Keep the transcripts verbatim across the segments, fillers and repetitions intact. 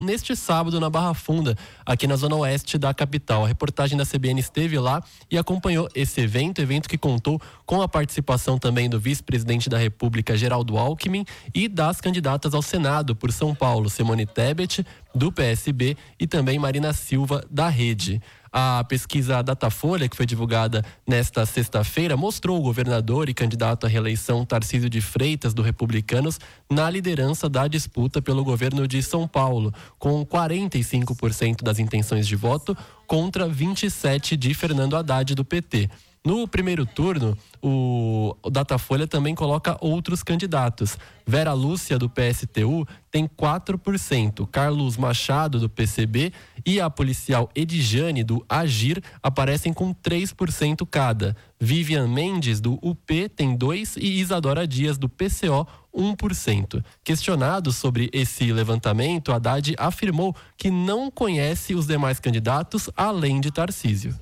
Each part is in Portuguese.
neste sábado na Barra Funda, aqui na zona oeste da capital. A reportagem da C B N esteve lá e acompanhou esse evento, evento que contou com a participação também do vice-presidente da República, Geraldo Alckmin, e das candidatas ao Senado por São Paulo, Simone Tebet, do P S B, e também Marina Silva, da Rede. A pesquisa Datafolha, que foi divulgada nesta sexta-feira, mostrou o governador e candidato à reeleição Tarcísio de Freitas, do Republicanos, na liderança da disputa pelo governo de São Paulo, com quarenta e cinco por cento das intenções de voto contra vinte e sete por cento de Fernando Haddad, do P T. No primeiro turno, o Datafolha também coloca outros candidatos. Vera Lúcia, do P S T U, tem quatro por cento. Carlos Machado, do P C B, e a policial Edjane, do Agir, aparecem com três por cento cada. Vivian Mendes, do U P, tem dois por cento e Isadora Dias, do P C O, um por cento. Questionado sobre esse levantamento, Haddad afirmou que não conhece os demais candidatos, além de Tarcísio.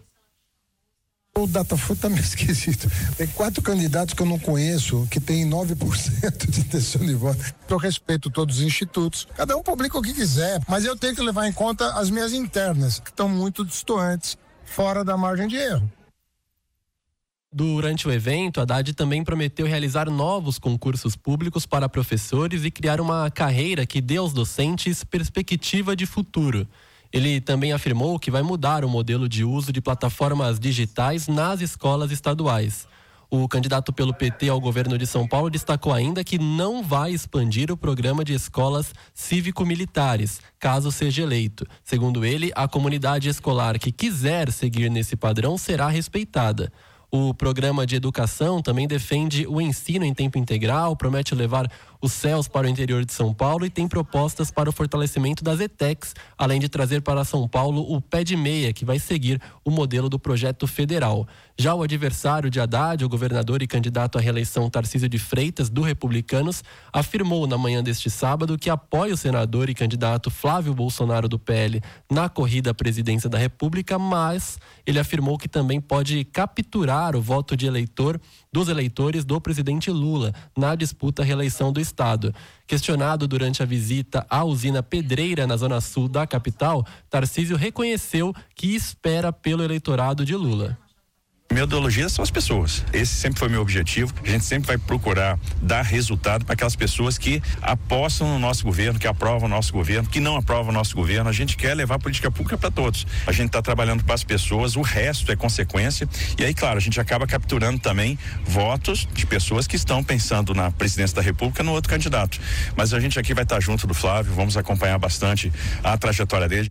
O Datafolha tá meio esquisito. Tem quatro candidatos que eu não conheço, que tem nove por cento de intenção de voto. Eu respeito todos os institutos. Cada um publica o que quiser, mas eu tenho que levar em conta as minhas internas, que estão muito distantes, fora da margem de erro. Durante o evento, Haddad também prometeu realizar novos concursos públicos para professores e criar uma carreira que dê aos docentes perspectiva de futuro. Ele também afirmou que vai mudar o modelo de uso de plataformas digitais nas escolas estaduais. O candidato pelo P T ao governo de São Paulo destacou ainda que não vai expandir o programa de escolas cívico-militares, caso seja eleito. Segundo ele, a comunidade escolar que quiser seguir nesse padrão será respeitada. O programa de educação também defende o ensino em tempo integral, promete levar os C E Ls para o interior de São Paulo e tem propostas para o fortalecimento das E T E Cs, além de trazer para São Paulo o Pé de Meia, que vai seguir o modelo do projeto federal. Já o adversário de Haddad, o governador e candidato à reeleição Tarcísio de Freitas, do Republicanos, afirmou na manhã deste sábado que apoia o senador e candidato Flávio Bolsonaro, do P L, na corrida à presidência da República, mas ele afirmou que também pode capturar o voto de eleitor dos eleitores do presidente Lula na disputa à reeleição do estado. Questionado durante a visita à usina Pedreira, na zona sul da capital, Tarcísio reconheceu que espera pelo eleitorado de Lula. Minha ideologia são as pessoas. Esse sempre foi meu objetivo. A gente sempre vai procurar dar resultado para aquelas pessoas que apostam no nosso governo, que aprovam o nosso governo, que não aprovam o nosso governo. A gente quer levar a política pública para todos. A gente está trabalhando para as pessoas, o resto é consequência. E aí, claro, a gente acaba capturando também votos de pessoas que estão pensando na presidência da República no outro candidato. Mas a gente aqui vai estar junto do Flávio, vamos acompanhar bastante a trajetória dele.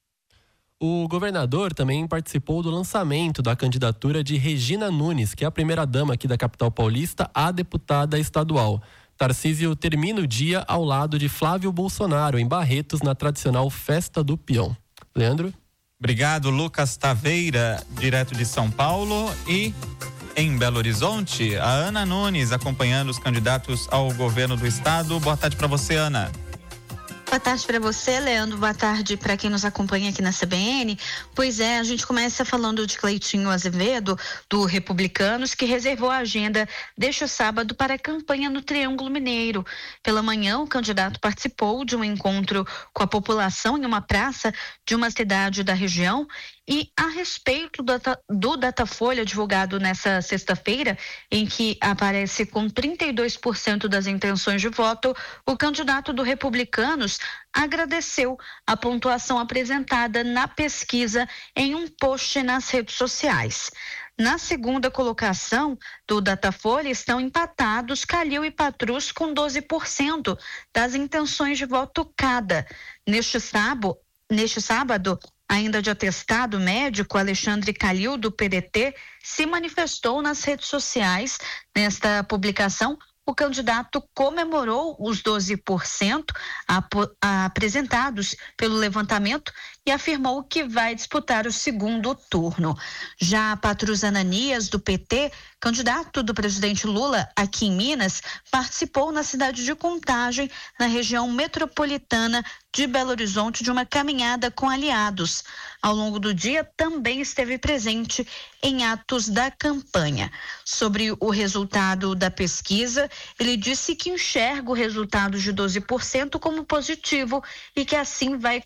O governador também participou do lançamento da candidatura de Regina Nunes, que é a primeira-dama aqui da capital paulista, a deputada estadual. Tarcísio termina o dia ao lado de Flávio Bolsonaro, em Barretos, na tradicional Festa do Peão. Leandro? Obrigado, Lucas Taveira, direto de São Paulo. E em Belo Horizonte, a Ana Nunes acompanhando os candidatos ao governo do estado. Boa tarde para você, Ana. Boa tarde para você, Leandro. Boa tarde para quem nos acompanha aqui na C B N. Pois é, a gente começa falando de Cleitinho Azevedo, do Republicanos, que reservou a agenda deste sábado para a campanha no Triângulo Mineiro. Pela manhã, o candidato participou de um encontro com a população em uma praça de uma cidade da região. E a respeito do, do Datafolha divulgado nessa sexta-feira, em que aparece com trinta e dois por cento das intenções de voto, o candidato do Republicanos agradeceu a pontuação apresentada na pesquisa em um post nas redes sociais. Na segunda colocação do Datafolha estão empatados Calil e Patrus com doze por cento das intenções de voto cada. Neste sábado, neste sábado, ainda de atestado médico, Alexandre Calil, do P D T, se manifestou nas redes sociais. Nesta publicação, o candidato comemorou os doze por cento ap- apresentados pelo levantamento e afirmou que vai disputar o segundo turno. Já Patrus Ananias, do P T, candidato do presidente Lula aqui em Minas, participou na cidade de Contagem, na região metropolitana de Belo Horizonte, de uma caminhada com aliados. Ao longo do dia, também esteve presente em atos da campanha. Sobre o resultado da pesquisa, ele disse que enxerga o resultado de doze por cento como positivo e que assim vai